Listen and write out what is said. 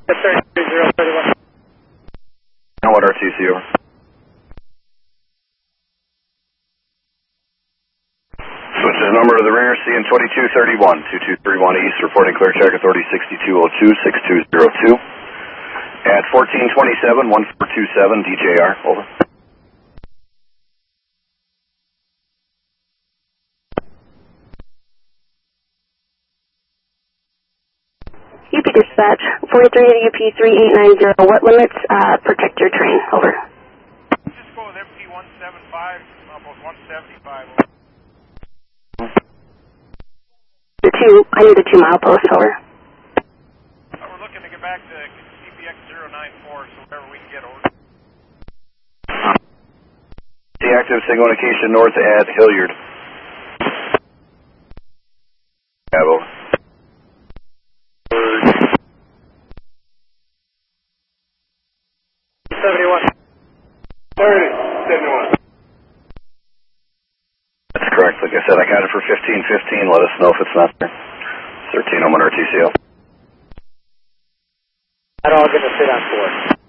Yes, sir. 3031. Now what RTC over? Switch the number to the ringer, CN 2231, 2231 East, reporting clear check authority 6202, 6202. At 1427, 1427, DJR, over. UP dispatch, 43 UP 3890, what limits protect your train, over. Just go with MP 175, almost 175. I need a 2 mile post, over. We're looking to get back to CPX 094, so wherever we can get over. The active single indication north at Hilliard. Over. 71. 71. That's correct. Like I said, I got it for 1515. Let us know if it's not there. 1301 RTCL. I'd all get to sit on 4.